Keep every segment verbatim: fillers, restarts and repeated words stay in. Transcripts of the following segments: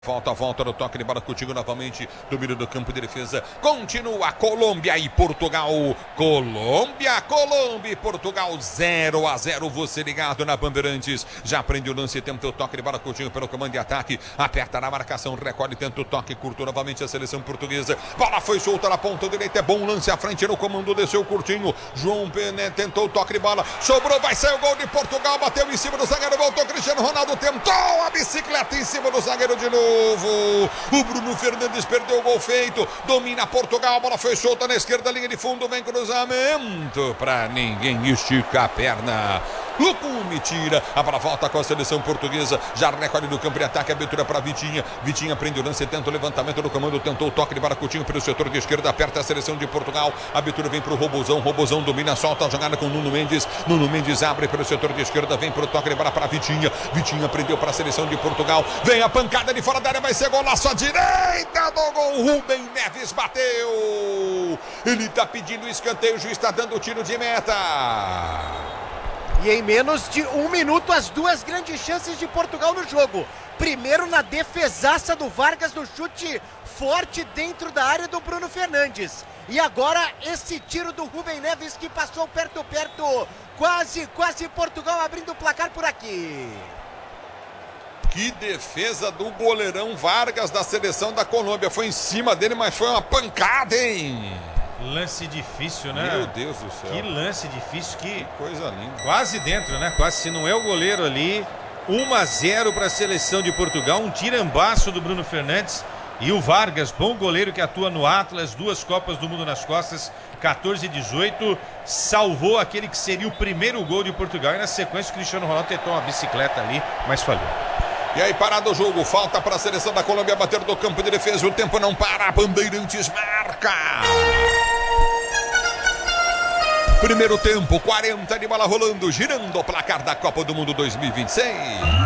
Volta, volta no toque de bola contigo novamente. Domínio do campo de defesa. Continua Colômbia e Portugal. Colômbia, Colômbia e Portugal. zero a zero. Você ligado na Bandeirantes. Já prende o lance. Tenta o toque de bola contigo pelo comando de ataque. Aperta na marcação. Recolhe. Tenta o toque. Curto novamente a seleção portuguesa. Bola foi solta na ponta direita. É bom lance à frente no comando. Desceu curtinho. João Pené tentou o toque de bola. Sobrou. Vai sair o gol de Portugal. Bateu em cima do zagueiro. Voltou. Cristiano Ronaldo tentou a bicicleta em cima do zagueiro de novo. O Bruno Fernandes perdeu o gol feito. Domina Portugal. A bola foi solta na esquerda, linha de fundo. Vem cruzamento pra ninguém esticar a perna. Lucume tira. A bola volta com a seleção portuguesa. Já recolhe do campo de ataque. Abertura para Vitinha. Vitinha prende o lance. Tenta o levantamento do comando. Tentou o toque de Baracutinho pelo setor de esquerda. Aperta a seleção de Portugal. A abertura vem pro Robozão. Robozão domina. Solta a jogada com Nuno Mendes. Nuno Mendes abre pelo setor de esquerda. Vem pro toque de bola para Vitinha. Vitinha prendeu para a seleção de Portugal. Vem a pancada de fora da área. Vai ser golaço à direita do gol. Rubem Neves bateu. Ele tá pedindo escanteio. O juiz está dando o tiro de meta. E em menos de um minuto, as duas grandes chances de Portugal no jogo. Primeiro na defesaça do Vargas, no chute forte dentro da área do Bruno Fernandes. E agora esse tiro do Rubem Neves que passou perto, perto. Quase, quase Portugal abrindo o placar por aqui. Que defesa do goleirão Vargas da seleção da Colômbia. Foi em cima dele, mas foi uma pancada, hein? Lance difícil, né? Meu Deus do céu. Que lance difícil, que, que coisa linda. Quase dentro, né? Quase, se não é o goleiro ali. um a zero para a seleção de Portugal. Um tirambaço do Bruno Fernandes. E o Vargas, bom goleiro que atua no Atlas, duas Copas do Mundo nas costas, quatorze e dezoito, salvou aquele que seria o primeiro gol de Portugal. E na sequência o Cristiano Ronaldo tentou uma bicicleta ali, mas falhou. E aí, parado o jogo, falta para a seleção da Colômbia bater do campo de defesa, o tempo não para, a Bandeirantes marca. Primeiro tempo, quarenta de bola rolando, girando o placar da Copa do Mundo dois mil e vinte e seis.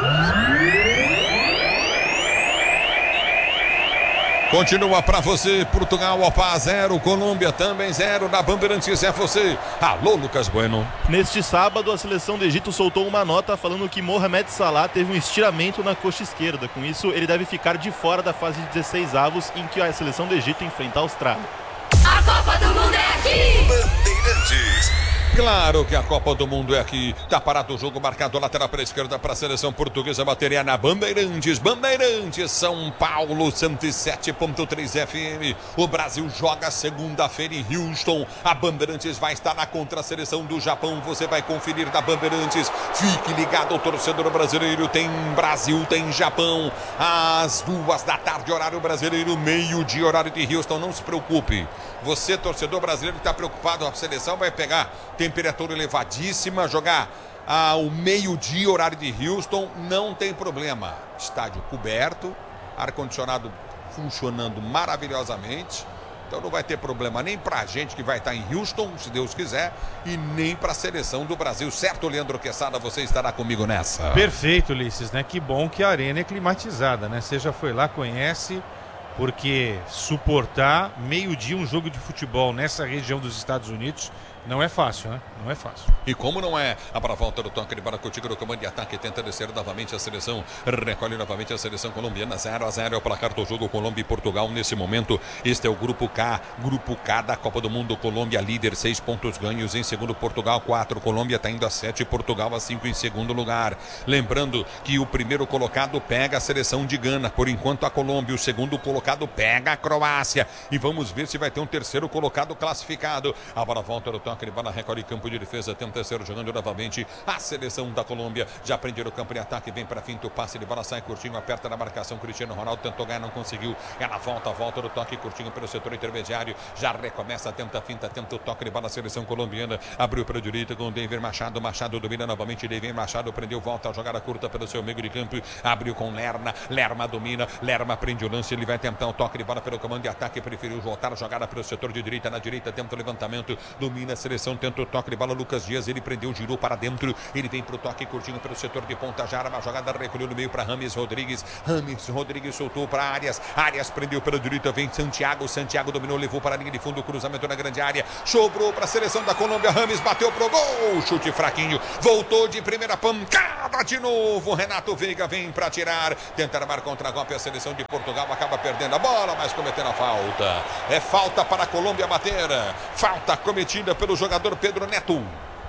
Continua para você, Portugal, opa, zero, Colômbia também zero, na Bandeirantes é você. Alô, Lucas Bueno. Neste sábado, a seleção do Egito soltou uma nota falando que Mohamed Salah teve um estiramento na coxa esquerda. Com isso, ele deve ficar de fora da fase de dezesseis avos, em que a seleção do Egito enfrenta a Austrália. A Copa do Mundo é aqui! Bandeirantes. Claro que a Copa do Mundo é aqui. Tá parado o jogo, marcado lateral para a esquerda para a seleção portuguesa. Bateria na Bandeirantes. Bandeirantes, São Paulo, cento e sete ponto três F M. O Brasil joga segunda-feira em Houston. A Bandeirantes vai estar na contra-seleção do Japão. Você vai conferir da Bandeirantes. Fique ligado, o torcedor brasileiro. Tem Brasil, tem Japão. Às duas da tarde, horário brasileiro, meio-dia, horário de Houston. Não se preocupe. Você, torcedor brasileiro que está preocupado, a seleção vai pegar temperatura elevadíssima, jogar ao meio-dia, horário de Houston, não tem problema. Estádio coberto, ar-condicionado funcionando maravilhosamente. Então não vai ter problema nem pra gente que vai estar em Houston, se Deus quiser, e nem pra seleção do Brasil. Certo, Leandro Quesada, você estará comigo nessa. Perfeito, Ulisses, né? Que bom que a arena é climatizada, né? Você já foi lá, conhece, porque suportar meio-dia um jogo de futebol nessa região dos Estados Unidos não é fácil, né? Não é fácil. E como não é? A para volta do toque de bola contigo no comando de ataque, tenta descer novamente a seleção, recolhe novamente a seleção colombiana, zero a zero é o placar do jogo, Colômbia e Portugal nesse momento. Este é o grupo K, grupo K da Copa do Mundo. Colômbia líder, seis pontos ganhos, em segundo Portugal, quatro, Colômbia está indo a sete, Portugal a cinco em segundo lugar. Lembrando que o primeiro colocado pega a seleção de Gana, por enquanto a Colômbia, o segundo colocado pega a Croácia, e vamos ver se vai ter um terceiro colocado classificado. A bola volta do toque de bola, recolhe campo de defesa, tenta ser jogando novamente a seleção da Colômbia, já prendeu o campo de ataque, vem para finta, o passe de bola sai curtinho, aperta na marcação, Cristiano Ronaldo tentou ganhar, não conseguiu, ela volta, volta do toque curtinho pelo setor intermediário, já recomeça, tenta finta, tenta o toque de bola, a seleção colombiana, abriu para a direita com o David Machado, Machado domina novamente, David Machado prendeu, volta a jogada curta pelo seu meio de campo, abriu com Lerma, Lerma domina, Lerma prende o lance, ele vai tentar o toque de bola pelo comando de ataque, preferiu voltar a jogada pelo setor de direita, na direita tenta o levantamento, domina a seleção, tenta o toque de bola, Lucas Dias, ele prendeu, girou para dentro, ele vem pro toque curtinho pelo setor de ponta, já uma jogada, recolheu no meio para Rames Rodrigues, Rames Rodrigues soltou para Arias, Arias prendeu pela direita, vem Santiago, Santiago dominou, levou para a linha de fundo, cruzamento na grande área, sobrou para a seleção da Colômbia, Rames bateu pro gol, chute fraquinho, voltou de primeira pancada de novo, Renato Veiga vem para tirar, tenta armar contra-golpe, a seleção de Portugal acaba perdendo a bola, mas cometendo a falta, é falta para a Colômbia bater, falta cometida pelo jogador Pedro Neto.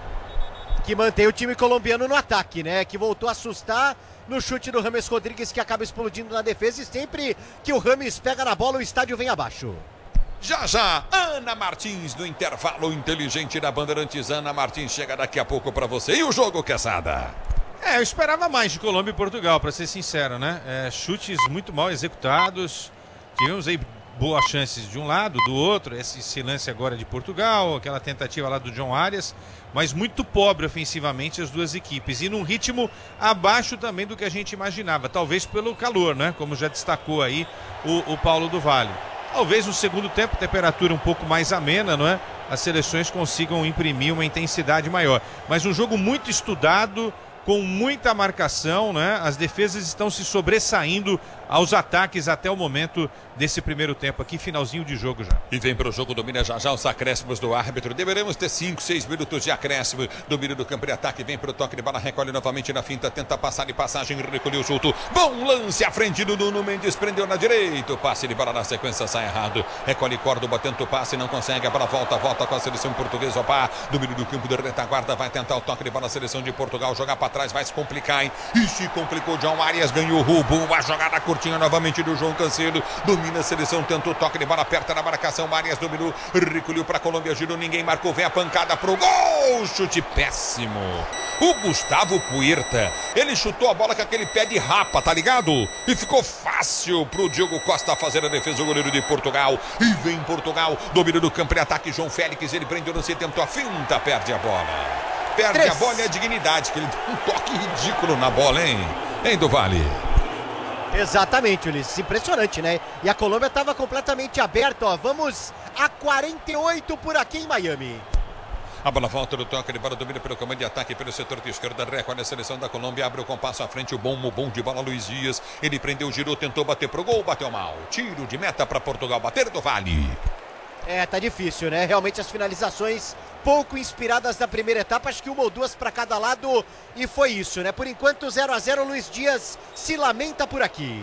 Que mantém o time colombiano no ataque, né? Que voltou a assustar no chute do Rames Rodrigues, que acaba explodindo na defesa, e sempre que o Rames pega na bola, o estádio vem abaixo. Já já, Ana Martins no intervalo inteligente da Bandeirantes. Ana Martins chega daqui a pouco para você. E o jogo, Quesada? É, eu esperava mais de Colômbia e Portugal, para ser sincero, né? É, chutes muito mal executados. Tivemos aí boas chances de um lado, do outro. Esse, esse lance agora de Portugal, aquela tentativa lá do John Arias. Mas muito pobre ofensivamente as duas equipes. E num ritmo abaixo também do que a gente imaginava. Talvez pelo calor, né? Como já destacou aí o, o Paulo do Vale. Talvez no segundo tempo, temperatura um pouco mais amena, não é? As seleções consigam imprimir uma intensidade maior. Mas um jogo muito estudado, com muita marcação, né? As defesas estão se sobressaindo aos ataques até o momento desse primeiro tempo aqui, finalzinho de jogo já. E vem para o jogo, domina já já os acréscimos do árbitro. Deveremos ter cinco, seis minutos de acréscimo. Domínio do campo de ataque, vem para o toque de bola, recolhe novamente na finta, tenta passar de passagem, recolheu, soltou. Bom lance à frente do Nuno Mendes, prendeu na direita. O passe de bola na sequência sai errado. Recolhe Córdoba, tenta o passe, não consegue. A bola volta, volta com a seleção portuguesa. Opa, domínio do campo de retaguarda, vai tentar o toque de bola, a seleção de Portugal, jogar para trás, vai se complicar, hein? E se complicou, John Arias ganhou o roubo. A jogada curtinha novamente do João Cancelo, domina a seleção, tentou toque de bola, aperta na marcação, Arias dominou, recolheu para a Colômbia, girou, ninguém marcou, vem a pancada pro gol, chute péssimo. O Gustavo Puerta, ele chutou a bola com aquele pé de rapa, tá ligado? E ficou fácil pro Diogo Costa fazer a defesa, o goleiro de Portugal. E vem Portugal, domínio do campo de ataque, João Félix, ele prendeu, não se tentou a finta, perde a bola. Perde Três. a bola e a dignidade, que ele deu um toque ridículo na bola, hein? Hein, do Vale? Exatamente, Ulisses, impressionante, né? E a Colômbia estava completamente aberta, ó. Vamos a quarenta e oito por aqui em Miami. A bola volta do toque de bola, domina pelo comando de ataque pelo setor de esquerda, recolhe a seleção da Colômbia, abre o compasso à frente, o bom, o bom de bola, Luiz Dias. Ele prendeu, girou, tentou bater pro gol, bateu mal. Tiro de meta para Portugal, bater do Vale. É, tá difícil, né? Realmente as finalizações pouco inspiradas na primeira etapa, acho que uma ou duas para cada lado, e foi isso, né? Por enquanto zero a zero, Luiz Dias se lamenta por aqui.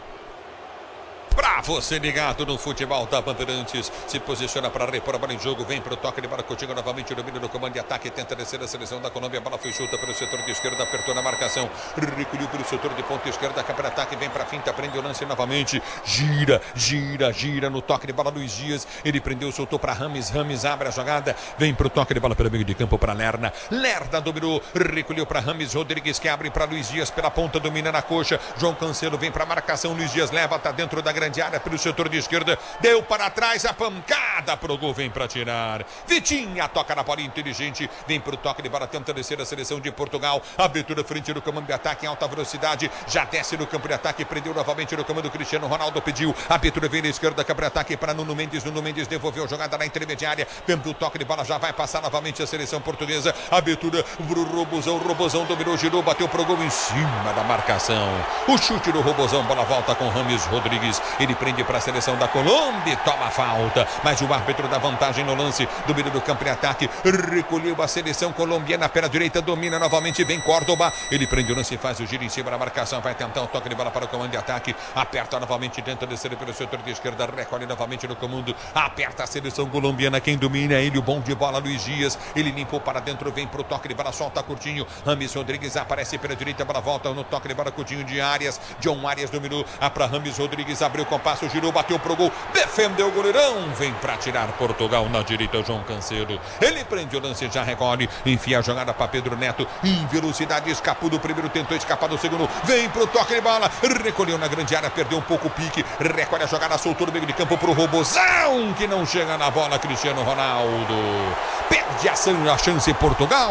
Pra você ligado no futebol da Bandeirantes, se posiciona para repor a bola em jogo, vem pro toque de bola, contigo novamente, o domínio do comando de ataque, tenta descer a seleção da Colômbia, a bola foi chuta pelo setor de esquerda, apertou na marcação, recolheu pelo setor de ponta esquerda, capa de ataque, vem pra finta, prende o lance novamente, gira, gira, gira no toque de bola, Luiz Dias, ele prendeu, soltou para Rames, Rames abre a jogada, vem pro toque de bola pelo meio de campo para Lerna, Lerna dominou, recolheu para Rames Rodrigues, que abre para Luiz Dias pela ponta, domina na coxa, João Cancelo vem pra marcação, Luiz Dias leva, tá dentro da grande área pelo setor de esquerda, deu para trás a pancada pro gol, vem para tirar. Vitinha toca na bola inteligente, vem pro toque de bola, tenta descer a seleção de Portugal, abertura frente do comando de ataque em alta velocidade, já desce no campo de ataque, prendeu novamente no comando, Cristiano Ronaldo pediu, abertura vem na esquerda, campo de ataque para Nuno Mendes, Nuno Mendes devolveu a jogada na intermediária, tenta o toque de bola, já vai passar novamente a seleção portuguesa, abertura pro Robozão, Robozão dominou, girou, bateu pro gol em cima da marcação, o chute do Robozão, bola volta com Rames Rodrigues, ele prende para a seleção da Colômbia, toma falta, mas o árbitro dá vantagem no lance, domínio do campo de ataque, recolheu a seleção colombiana, pela direita, domina novamente, vem Córdoba, ele prende o lance, faz o giro em cima da marcação, vai tentar um toque de bola para o comando de ataque, aperta novamente, tenta descer pelo setor de esquerda, recolhe novamente no comando, aperta a seleção colombiana, quem domina é ele, o bom de bola, Luiz Dias, ele limpou para dentro, vem pro toque de bola, solta curtinho, Rames Rodrigues aparece pela direita, bola volta no toque de bola, curtinho de Arias, John Arias dominou, a para Rames Rodrigues, abriu o compasso, girou, bateu pro gol, defendeu o goleirão, vem pra tirar Portugal na direita, João Cancelo, ele prende o lance, já recolhe, enfia a jogada para Pedro Neto, em velocidade, escapou do primeiro, tentou escapar do segundo, vem pro toque de bola, recolheu na grande área, perdeu um pouco o pique, recolhe a jogada, soltou no meio de campo pro Robozão, que não chega na bola, Cristiano Ronaldo, perde a chance Portugal.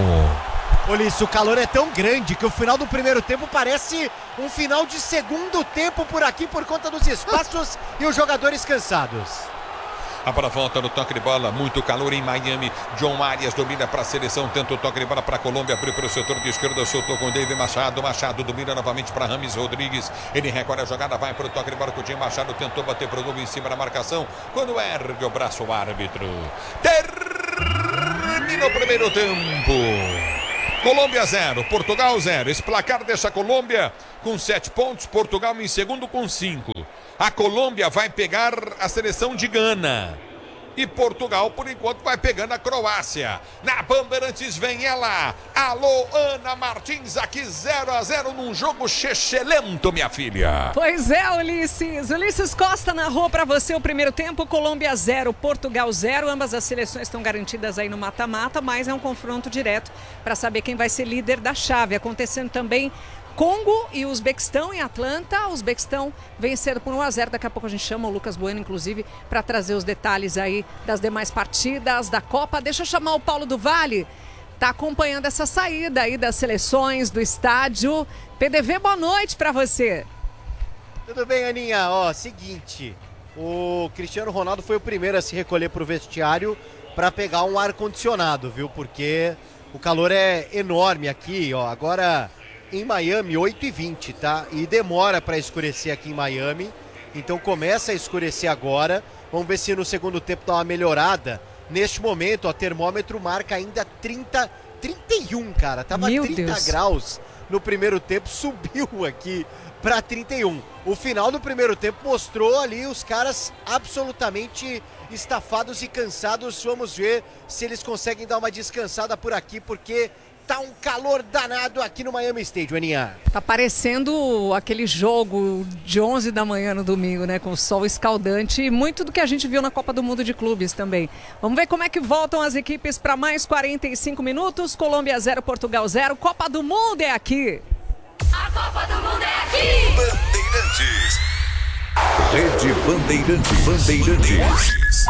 Ulisses, o calor é tão grande que o final do primeiro tempo parece um final de segundo tempo por aqui por conta dos espaços e os jogadores cansados. A bola volta no toque de bola. Muito calor em Miami. John Arias domina para a seleção. Tenta o toque de bola para a Colômbia. Abriu para o setor de esquerda. Soltou com o David Machado. Machado domina novamente para Rames Rodrigues. Ele recolhe a jogada. Vai para o toque de bola. Coutinho Machado tentou bater para o gol em cima da marcação. Quando ergue o braço o árbitro. Termina o primeiro tempo. Colômbia zero, Portugal zero. Esse placar deixa a Colômbia com sete pontos, Portugal em segundo com cinco. A Colômbia vai pegar a seleção de Gana. E Portugal, por enquanto, vai pegando a Croácia. Na Bandeirantes vem ela. Alô, Ana Martins, aqui zero a zero num jogo chechelento, minha filha. Pois é, Ulisses. Ulisses Costa narrou para você o primeiro tempo. Colômbia zero, Portugal zero. Ambas as seleções estão garantidas aí no mata-mata, mas é um confronto direto para saber quem vai ser líder da chave. Acontecendo também Congo e Uzbequistão em Atlanta. O Uzbequistão vencendo por um a zero. Daqui a pouco a gente chama o Lucas Bueno, inclusive, para trazer os detalhes aí das demais partidas da Copa. Deixa eu chamar o Paulo do Vale. Tá acompanhando essa saída aí das seleções do estádio. P D V, boa noite para você. Tudo bem, Aninha? Ó, seguinte, o Cristiano Ronaldo foi o primeiro a se recolher pro vestiário para pegar um ar-condicionado, viu? Porque o calor é enorme aqui, ó. Agora em Miami, oito e vinte, tá? E demora para escurecer aqui em Miami. Então começa a escurecer agora. Vamos ver se no segundo tempo dá uma melhorada. Neste momento, o termômetro marca ainda trinta, trinta e um, cara. Tava Meu trinta Deus. graus no primeiro tempo, subiu aqui para trinta e um. O final do primeiro tempo mostrou ali os caras absolutamente estafados e cansados. Vamos ver se eles conseguem dar uma descansada por aqui, porque tá um calor danado aqui no Miami Stadium, Aninha. Tá parecendo aquele jogo de onze da manhã no domingo, né? Com o sol escaldante e muito do que a gente viu na Copa do Mundo de Clubes também. Vamos ver como é que voltam as equipes para mais quarenta e cinco minutos. Colômbia zero, Portugal zero. Copa do Mundo é aqui. A Copa do Mundo é aqui. Bandeirantes. Rede Bandeirantes. Bandeirantes.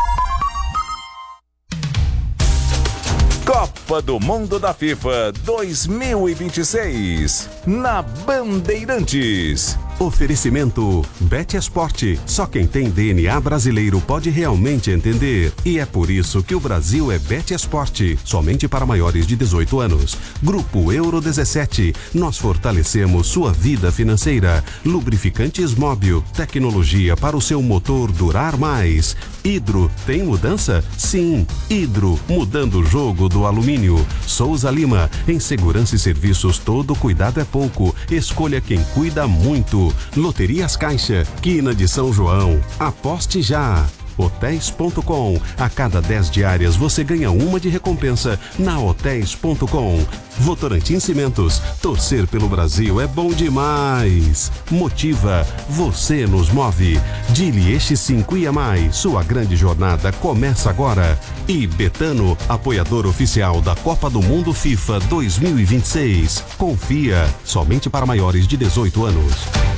Copa do Mundo da FIFA dois mil e vinte e seis, na Bandeirantes. Oferecimento Bet Esporte. Só quem tem D N A brasileiro pode realmente entender. E é por isso que o Brasil é Bet Esporte. Somente para maiores de dezoito anos. Grupo Euro dezessete. Nós fortalecemos sua vida financeira. Lubrificantes Móbil. Tecnologia para o seu motor durar mais. Hidro. Tem mudança? Sim. Hidro. Mudando o jogo do alumínio. Souza Lima. Em segurança e serviços, todo cuidado é pouco. Escolha quem cuida muito. Loterias Caixa, Quina de São João. Aposte já. hotéis ponto com. A cada dez diárias você ganha uma de recompensa na hotéis ponto com. Votorantim Cimentos. Torcer pelo Brasil é bom demais. Motiva. Você nos move. Dilieste cinco I A mais. Sua grande jornada começa agora. E Betano, apoiador oficial da Copa do Mundo FIFA dois mil e vinte e seis. Confia. Somente para maiores de dezoito anos.